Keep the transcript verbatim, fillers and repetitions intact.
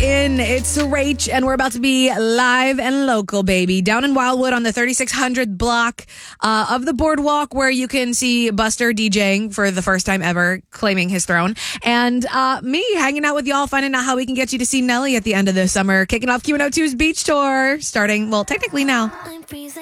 in. It's Rach, and we're about to be live and local, baby. Down in Wildwood on the thirty-six hundred block uh, of the boardwalk, where you can see Buster DJing for the first time ever, claiming his throne. And uh, me hanging out with y'all, finding out how we can get you to see Nelly at the end of the summer. Kicking off Q one oh two's beach tour, starting, well, technically now.